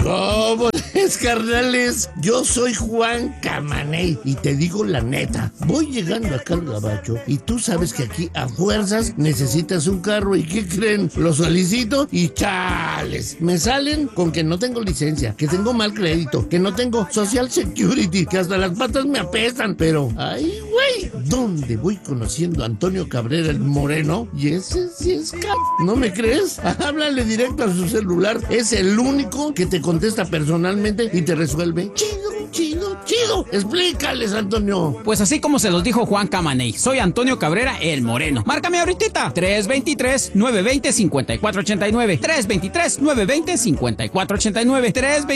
¿Cómo es, carnales? Yo soy Juan Camaney y te digo la neta. Voy llegando acá al gabacho y tú sabes que aquí a fuerzas necesitas un carro. ¿Y qué creen? Lo solicito y chales. Me salen con que no tengo licencia, que tengo mal crédito, que no tengo Social Security, que hasta las patas me apestan. Pero, ay, güey, ¿dónde voy conociendo a Antonio Cabrera el Moreno? Y ese sí es ¿no me crees? Háblale directo a su celular. Es el único que te contesta personalmente y te resuelve. Chido. Explícales, Antonio. Pues así como se los dijo Juan Camaney, soy Antonio Cabrera el Moreno. Márcame ahorita. 323-920-5489. 323-920-5489.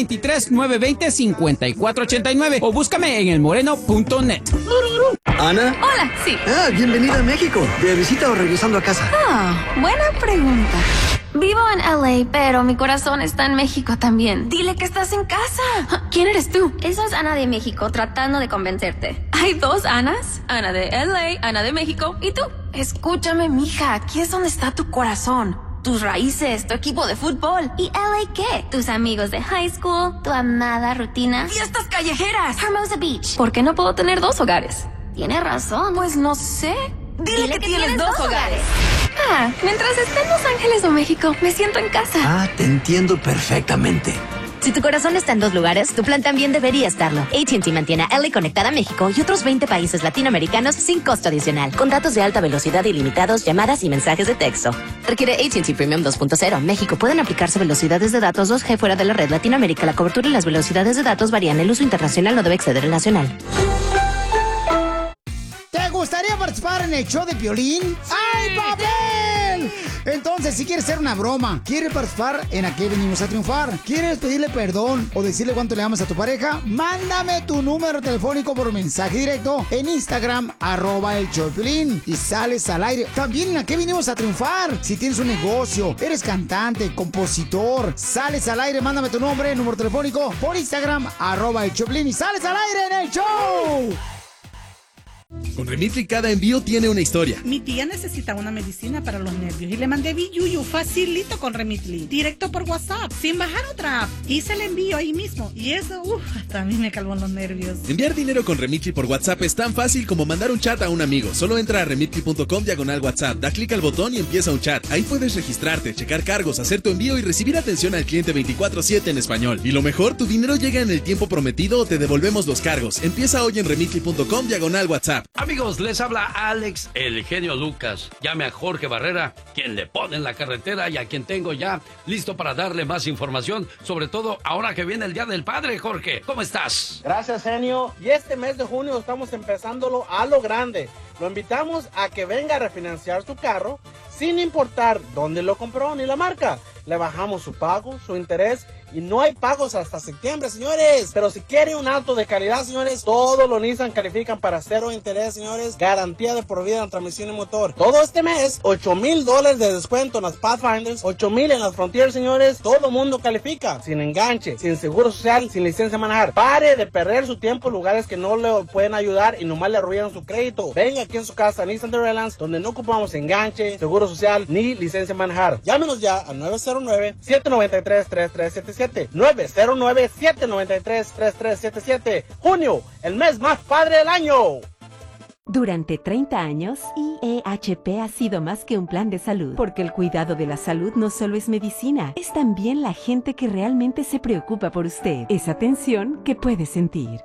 323-920-5489. O búscame en elmoreno.net. ¿Ana? Hola, sí. Bienvenida a México. ¿De visita o regresando a casa? Buena pregunta. Vivo en LA, pero mi corazón está en México también. Dile que estás en casa. ¿Quién eres tú? Eso es Ana de México, tratando de convencerte. ¿Hay dos Anas? Ana de LA, Ana de México, ¿y tú? Escúchame, mija, aquí es donde está tu corazón. Tus raíces, tu equipo de fútbol. ¿Y LA qué? Tus amigos de high school, tu amada rutina. ¡Fiestas callejeras! Hermosa Beach. ¿Por qué no puedo tener dos hogares? Tienes razón. Pues no sé. Dile que tienes dos hogares. Mientras esté en Los Ángeles o México, me siento en casa. Te entiendo perfectamente. Si tu corazón está en dos lugares, tu plan también debería estarlo. AT&T mantiene a LA conectada a México y otros 20 países latinoamericanos sin costo adicional, con datos de alta velocidad ilimitados, llamadas y mensajes de texto. Requiere AT&T Premium 2.0. México. Pueden aplicarse velocidades de datos 2G fuera de la red. Latinoamérica. La cobertura y las velocidades de datos varían. El uso internacional no debe exceder el nacional. ¿Te gustaría participar en el show de Piolín? ¡Ay, papel! Entonces, si quieres hacer una broma, quieres participar en Aquí Venimos a Triunfar, quieres pedirle perdón o decirle cuánto le amas a tu pareja, mándame tu número telefónico por mensaje directo en Instagram, @el show de Piolín, y sales al aire. También en Aquí Venimos a Triunfar. Si tienes un negocio, eres cantante, compositor, sales al aire, mándame tu nombre, número telefónico por Instagram, @el show de Piolín, y sales al aire en el show. Con Remitly cada envío tiene una historia. Mi tía necesita una medicina para los nervios y le mandé Biyuyu facilito con Remitly, directo por WhatsApp, sin bajar otra app. Hice el envío ahí mismo y eso, hasta a mí me calmó los nervios. Enviar dinero con Remitly por WhatsApp es tan fácil como mandar un chat a un amigo. Solo entra a remitly.com/WhatsApp, da clic al botón y empieza un chat. Ahí puedes registrarte, checar cargos, hacer tu envío y recibir atención al cliente 24/7 en español. Y lo mejor, tu dinero llega en el tiempo prometido o te devolvemos los cargos. Empieza hoy en remitly.com/WhatsApp. Amigos, les habla Alex, el genio Lucas. Llame a Jorge Barrera, quien le pone en la carretera y a quien tengo ya listo para darle más información, sobre todo ahora que viene el Día del Padre. Jorge, ¿cómo estás? Gracias, genio. Y este mes de junio estamos empezándolo a lo grande. Lo invitamos a que venga a refinanciar su carro sin importar dónde lo compró ni la marca. Le bajamos su pago, su interés y no hay pagos hasta septiembre, señores. Pero si quiere un auto de calidad, señores, todos los Nissan califican para 0 interés, señores. Garantía de por vida en transmisión y motor. Todo este mes, $8,000 de descuento en las Pathfinders, $8,000 en las Frontier, señores. Todo mundo califica. Sin enganche, sin seguro social, sin licencia de manejar. Pare de perder su tiempo en lugares que no le pueden ayudar y nomás le arruinan su crédito. Venga aquí en su casa, Nissan de Redlands, donde no ocupamos enganche, seguro social, ni licencia de manejar. Llámenos ya a 909-793-3377. 909-793-3377. Junio, el mes más padre del año. Durante 30 años, IEHP ha sido más que un plan de salud, porque el cuidado de la salud no solo es medicina, es también la gente que realmente se preocupa por usted. Es atención que puede sentir.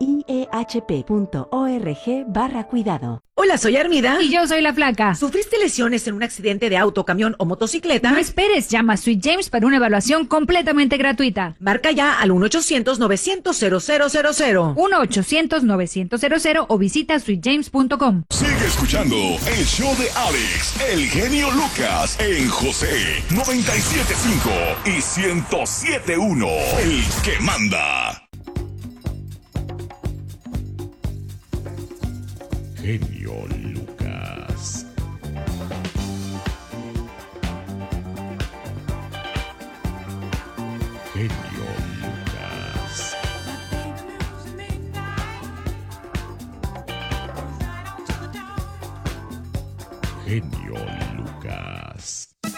IEHP.org/cuidado. Hola, soy Armida. Y yo soy la Flaca. ¿Sufriste lesiones en un accidente de auto, camión o motocicleta? No esperes, llama a Sweet James para una evaluación completamente gratuita. Marca ya al 1-800-900-0000. 1-800-900-0000 o visita sweetjames.com. Sigue escuchando el show de Alex, el genio Lucas, en José 97.5 y 107.1. El que manda. Genio Lucas. Genio Lucas. Genio